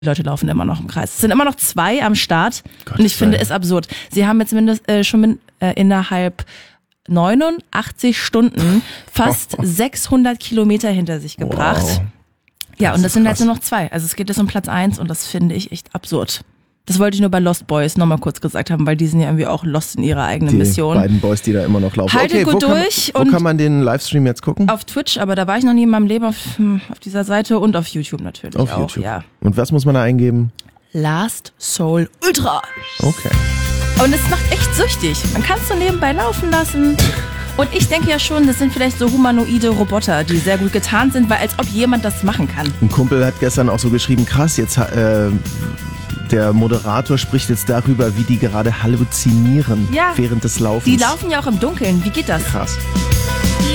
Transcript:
Leute laufen immer noch im Kreis. Es sind immer noch 2 am Start und ich finde es absurd. Sie haben jetzt schon innerhalb 89 Stunden fast 600 Kilometer hinter sich gebracht. Wow. Ja, und das sind halt nur noch 2. Also es geht jetzt um Platz 1 und das finde ich echt absurd. Das wollte ich nur bei Lost Boys nochmal kurz gesagt haben, weil die sind ja irgendwie auch lost in ihrer eigenen Mission. Die beiden Boys, die da immer noch laufen. Haltet gut durch. Wo kann man den Livestream jetzt gucken? Auf Twitch, aber da war ich noch nie in meinem Leben auf dieser Seite und auf YouTube natürlich auf auch. YouTube. Ja. Und was muss man da eingeben? Last Soul Ultra. Okay. Und es macht echt süchtig. Man kann es so nebenbei laufen lassen. Und ich denke ja schon, das sind vielleicht so humanoide Roboter, die sehr gut getarnt sind, weil als ob jemand das machen kann. Ein Kumpel hat gestern auch so geschrieben, krass, jetzt der Moderator spricht jetzt darüber, wie die gerade halluzinieren während des Laufens. Die laufen ja auch im Dunkeln. Wie geht das? Krass.